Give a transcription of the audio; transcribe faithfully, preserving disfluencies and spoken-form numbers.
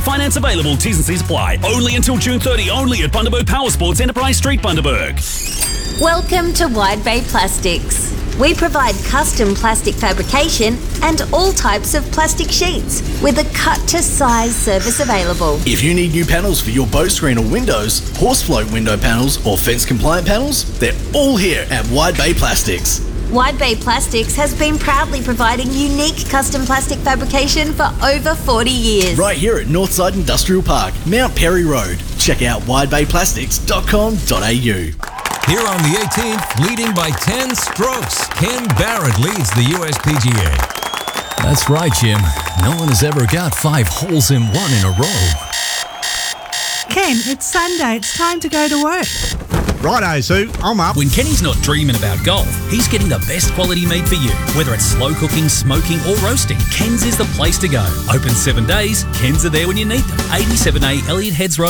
Finance available. T's and C's apply. Only until June thirtieth. Only at Bundaberg Power Sports Enterprise Street, Bundaberg. Welcome to Wide Bay Plastics. We provide custom plastic fabrication and all types of plastic sheets with a cut-to-size service available. If you need new panels for your bow screen or windows, horse float window panels or fence-compliant panels, they're all here at Wide Bay Plastics. Wide Bay Plastics has been proudly providing unique custom plastic fabrication for over forty years. Right here at Northside Industrial Park, Mount Perry Road. Check out wide bay plastics dot com dot a u. Here on the eighteenth, leading by ten strokes, Ken Barrett leads the U S P G A. That's right, Jim. No one has ever got five holes in one in a row. Ken, it's Sunday. It's time to go to work. Righto, Sue. I'm up. When Kenny's not dreaming about golf, he's getting the best quality meat for you. Whether it's slow cooking, smoking or roasting, Ken's is the place to go. Open seven days, Ken's are there when you need them. eighty-seven A Elliott Heads Road.